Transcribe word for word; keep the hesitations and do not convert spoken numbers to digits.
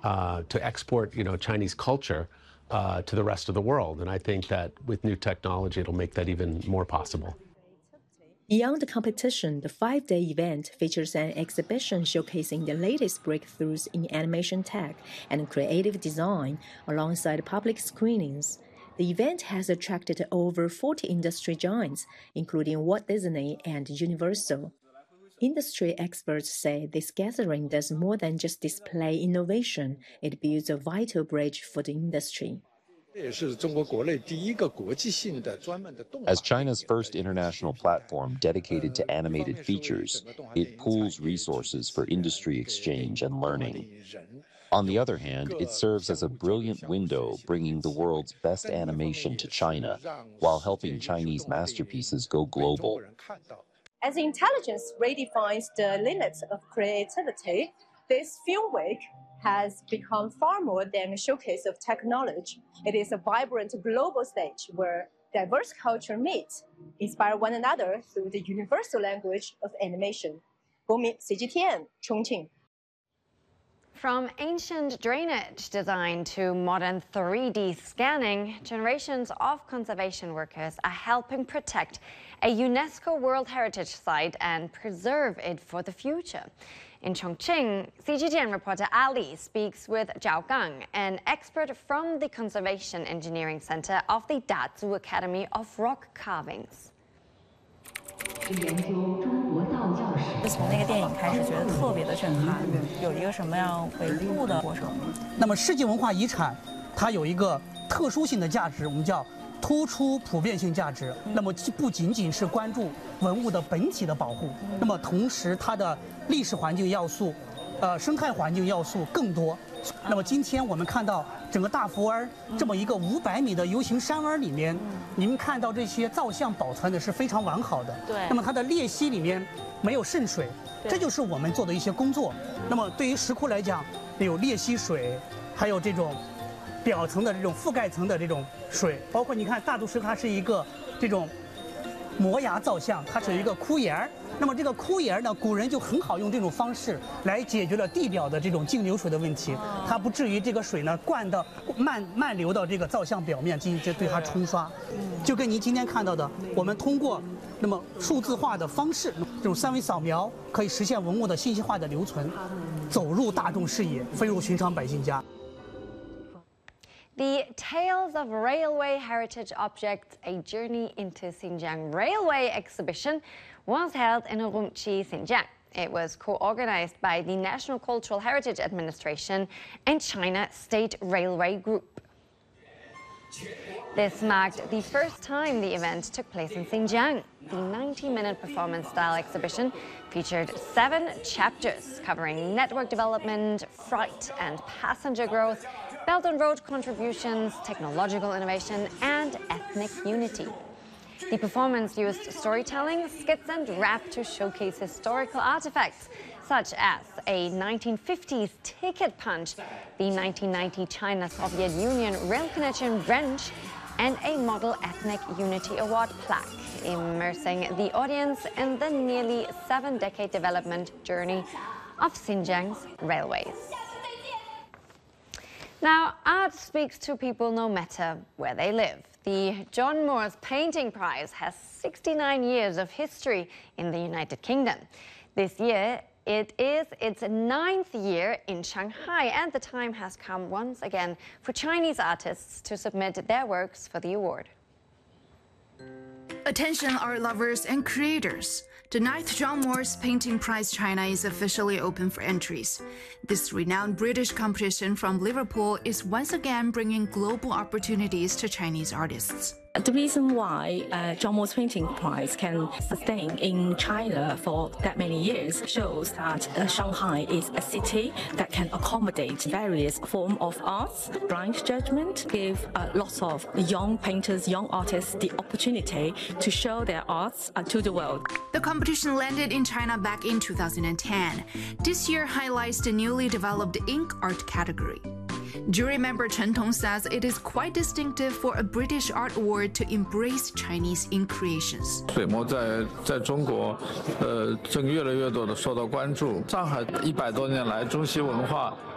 uh, to export, you know, Chinese culture uh, to the rest of the world. And I think that with new technology, it'll make that even more possible. Beyond the competition, the five-day event features an exhibition showcasing the latest breakthroughs in animation tech and creative design, alongside public screenings. The event has attracted over forty industry giants, including Walt Disney and Universal. Industry experts say this gathering does more than just display innovation, it builds a vital bridge for the industry. As China's first international platform dedicated to animated features, it pools resources for industry exchange and learning. On the other hand, it serves as a brilliant window bringing the world's best animation to China, while helping Chinese masterpieces go global. As intelligence redefines the limits of creativity, this Film Week has become far more than a showcase of technology. It is a vibrant global stage where diverse cultures meet, inspire one another through the universal language of animation. 国民 C G T N 重庆。 From ancient drainage design to modern three D scanning, generations of conservation workers are helping protect a UNESCO World Heritage Site and preserve it for the future. In Chongqing, C G T N reporter Ali speaks with Zhao Gang, an expert from the Conservation Engineering Center of the Dazhu Academy of Rock Carvings. 是从那个电影开始，觉得特别的震撼，有一个什么样维护的过程。 那么世界文化遗产，它有一个特殊性的价值，我们叫突出普遍性价值。那么不仅仅是关注文物的本体的保护，那么同时它的历史环境要素、呃生态环境要素更多。那么今天我们看到整个大福湾这么一个五百米的 U 型山湾里面，你们看到这些造像保存的是非常完好的。 对。 那么它的裂隙里面没有渗水，这就是我们做的一些工作。那么对于石窟来讲，有裂隙水，还有这种表层的这种覆盖层的这种水，包括你看大肚石它是一个这种磨牙造像，它是有一个窟檐儿。那么这个窟檐呢，古人就很好用这种方式来解决了地表的这种径流水的问题，它不至于这个水呢灌到漫漫流到这个造像表面进行对它冲刷。就跟您今天看到的，我们通过那么数字化的方式，这种三维扫描可以实现文物的信息化的留存，走入大众视野，飞入寻常百姓家。 The Tales of Railway Heritage Objects, A Journey into Xinjiang Railway exhibition was held in Urumqi, Xinjiang. It was co-organized by the National Cultural Heritage Administration and China State Railway Group. This marked the first time the event took place in Xinjiang. The ninety minute performance-style exhibition featured seven chapters covering network development, freight and passenger growth, Belt and Road contributions, technological innovation, and ethnic unity. The performance used storytelling, skits, and rap to showcase historical artifacts, such as a nineteen fifties ticket punch, the nineteen ninety China-Soviet Union rail connection wrench, and a Model Ethnic Unity Award plaque, immersing the audience in the nearly seven-decade development journey of Xinjiang's railways. Now, art speaks to people no matter where they live. The John Moores Painting Prize has sixty-nine years of history in the United Kingdom. This year, it is its ninth year in Shanghai, and the time has come once again for Chinese artists to submit their works for the award. Attention art lovers and creators. The ninth John Moores Painting Prize China is officially open for entries. This renowned British competition from Liverpool is once again bringing global opportunities to Chinese artists. The reason why uh, John Moores Painting Prize can sustain in China for that many years shows that uh, Shanghai is a city that can accommodate various forms of arts. Blind judgment give uh, lots of young painters, young artists the opportunity to show their arts uh, to the world. The competition landed in China back in two thousand ten. This year highlights the newly developed ink art category. Jury member Chen Tong says it is quite distinctive for a British art award to embrace Chinese ink creations. 水墨在在中国，呃，正越来越多的受到关注。上海一百多年来，中西文化